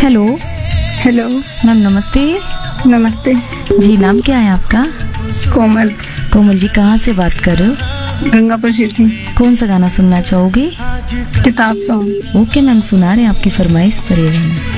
Hello. Hello. Ma'am नमस्ते। नमस्ते। जी नाम क्या है आपका? कोमल। कोमल जी कहाँ से बात कर रहे हो? गंगापुर सिटी। कौन सा गाना सुनना चाहोगे? किताब सॉन्ग। ओके मैम, सुना रहे हैं आपकी फरमाइश पर ये गाना।